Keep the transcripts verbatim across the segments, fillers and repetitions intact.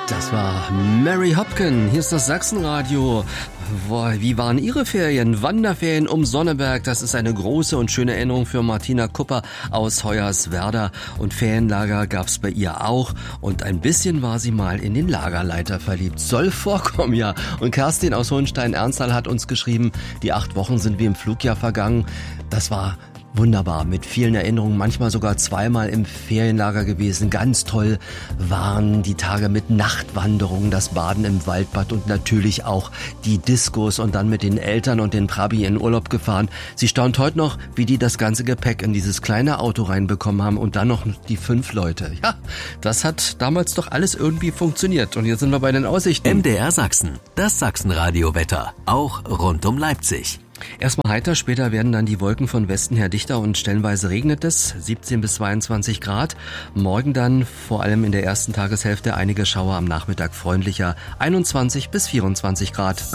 Das war Mary Hopkin. Hier ist das Sachsenradio. Wie waren Ihre Ferien? Wanderferien um Sonneberg. Das ist eine große und schöne Erinnerung für Martina Kupper aus Hoyerswerda. Und Ferienlager gab's bei ihr auch. Und ein bisschen war sie mal in den Lagerleiter verliebt. Soll vorkommen, ja. Und Kerstin aus Hohenstein-Ernsthal hat uns geschrieben, die acht Wochen sind wie im Flugjahr vergangen. Das war wunderbar, mit vielen Erinnerungen, manchmal sogar zweimal im Ferienlager gewesen. Ganz toll waren die Tage mit Nachtwanderungen, das Baden im Waldbad und natürlich auch die Diskos und dann mit den Eltern und den Trabi in Urlaub gefahren. Sie staunt heute noch, wie die das ganze Gepäck in dieses kleine Auto reinbekommen haben und dann noch die fünf Leute. Ja, das hat damals doch alles irgendwie funktioniert. Und jetzt sind wir bei den Aussichten. M D R Sachsen, das Sachsenradio-Wetter, auch rund um Leipzig. Erstmal heiter, später werden dann die Wolken von Westen her dichter und stellenweise regnet es, siebzehn bis zweiundzwanzig Grad. Morgen dann vor allem in der ersten Tageshälfte einige Schauer, am Nachmittag freundlicher, einundzwanzig bis vierundzwanzig Grad.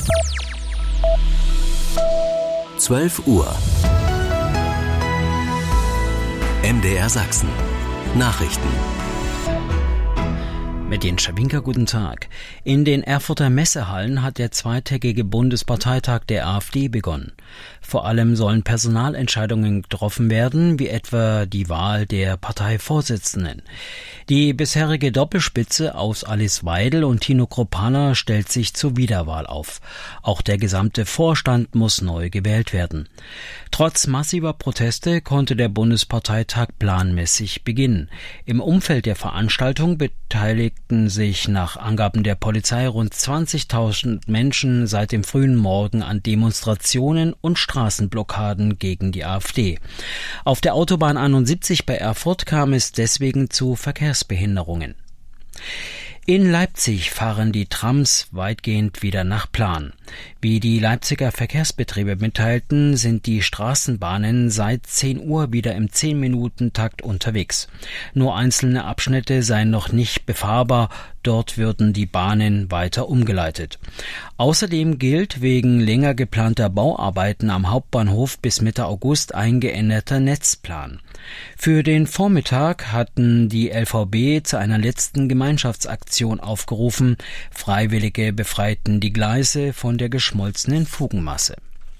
zwölf Uhr. M D R Sachsen. Nachrichten. Mit den Schabinka, guten Tag. In den Erfurter Messehallen hat der zweitägige Bundesparteitag der AfD begonnen. Vor allem sollen Personalentscheidungen getroffen werden, wie etwa die Wahl der Parteivorsitzenden. Die bisherige Doppelspitze aus Alice Weidel und Tino Kruppalla stellt sich zur Wiederwahl auf. Auch der gesamte Vorstand muss neu gewählt werden. Trotz massiver Proteste konnte der Bundesparteitag planmäßig beginnen. Im Umfeld der Veranstaltung beteiligten sich nach Angaben der Polizei rund zwanzigtausend Menschen seit dem frühen Morgen an Demonstrationen und Straßenblockaden gegen die AfD. Auf der Autobahn einundsiebzig bei Erfurt kam es deswegen zu Verkehrsbehinderungen. In Leipzig fahren die Trams weitgehend wieder nach Plan. Wie die Leipziger Verkehrsbetriebe mitteilten, sind die Straßenbahnen seit zehn Uhr wieder im zehn-Minuten-Takt unterwegs. Nur einzelne Abschnitte seien noch nicht befahrbar, dort würden die Bahnen weiter umgeleitet. Außerdem gilt wegen länger geplanter Bauarbeiten am Hauptbahnhof bis Mitte August ein geänderter Netzplan. Für den Vormittag hatten die L V B zu einer letzten Gemeinschaftsaktion aufgerufen. Freiwillige befreiten die Gleise von der geschmolzenen Fugenmasse.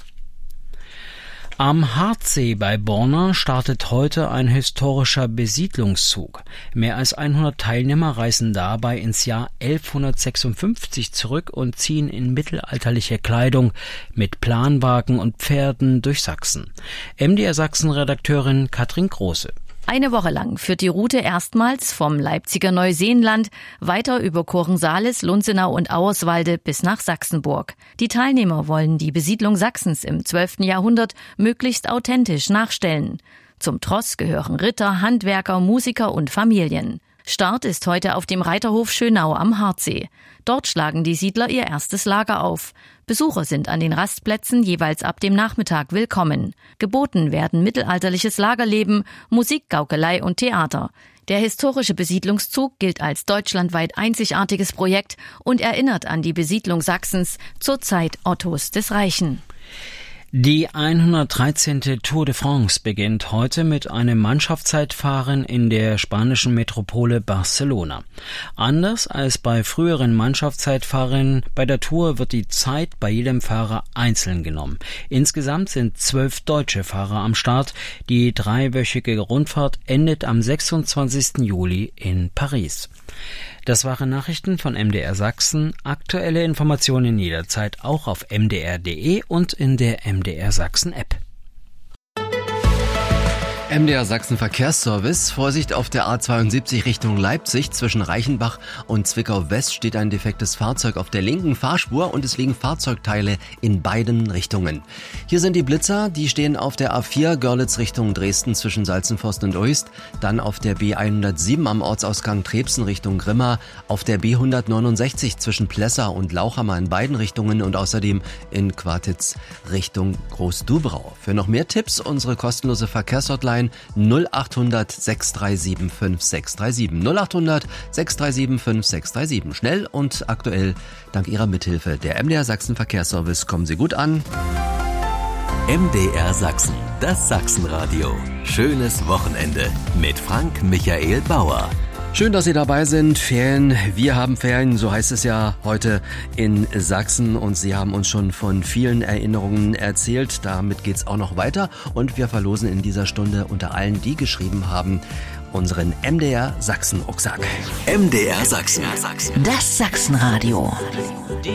Am Hartsee bei Borna startet heute ein historischer Besiedlungszug. Mehr als hundert Teilnehmer reisen dabei ins Jahr elfhundertsechsundfünfzig zurück und ziehen in mittelalterlicher Kleidung mit Planwagen und Pferden durch Sachsen. M D R Sachsen-Redakteurin Katrin Große. Eine Woche lang führt die Route erstmals vom Leipziger Neuseenland weiter über Kochen-Sales, Lunzenau und Auerswalde bis nach Sachsenburg. Die Teilnehmer wollen die Besiedlung Sachsens im zwölften Jahrhundert möglichst authentisch nachstellen. Zum Tross gehören Ritter, Handwerker, Musiker und Familien. Start ist heute auf dem Reiterhof Schönau am Hartsee. Dort schlagen die Siedler ihr erstes Lager auf. Besucher sind an den Rastplätzen jeweils ab dem Nachmittag willkommen. Geboten werden mittelalterliches Lagerleben, Musik, Gaukelei und Theater. Der historische Besiedlungszug gilt als deutschlandweit einzigartiges Projekt und erinnert an die Besiedlung Sachsens zur Zeit Ottos des Reichen. Die hundertdreizehnte Tour de France beginnt heute mit einem Mannschaftszeitfahren in der spanischen Metropole Barcelona. Anders als bei früheren Mannschaftszeitfahren bei der Tour wird die Zeit bei jedem Fahrer einzeln genommen. Insgesamt sind zwölf deutsche Fahrer am Start. Die dreiwöchige Rundfahrt endet am sechsundzwanzigsten Juli in Paris. Das waren Nachrichten von M D R Sachsen. Aktuelle Informationen jederzeit auch auf m d r punkt d e und in der M D R Sachsen App. M D R Sachsen Verkehrsservice. Vorsicht auf der A zweiundsiebzig Richtung Leipzig. Zwischen Reichenbach und Zwickau West steht ein defektes Fahrzeug auf der linken Fahrspur und es liegen Fahrzeugteile in beiden Richtungen. Hier sind die Blitzer, die stehen auf der A vier Görlitz Richtung Dresden zwischen Salzenforst und Uist, dann auf der B hundertsieben am Ortsausgang Trebsen Richtung Grimma, auf der B hundertneunundsechzig zwischen Plessa und Lauchhammer in beiden Richtungen und außerdem in Quartitz Richtung Groß-Dubrau. Für noch mehr Tipps unsere kostenlose Verkehrshotline null achthundert sechs drei sieben fünf sechs drei sieben. null achthundert sechs drei sieben fünf sechs drei sieben. Schnell und aktuell dank Ihrer Mithilfe. Der M D R Sachsen Verkehrsservice. Kommen Sie gut an. M D R Sachsen, das Sachsenradio. Schönes Wochenende mit Frank Michael Bauer. Schön, dass Sie dabei sind. Ferien, wir haben Ferien, so heißt es ja heute in Sachsen. Und Sie haben uns schon von vielen Erinnerungen erzählt. Damit geht's auch noch weiter. Und wir verlosen in dieser Stunde unter allen, die geschrieben haben, unseren M D R Sachsen-Rucksack. M D R Sachsen. Das Sachsenradio.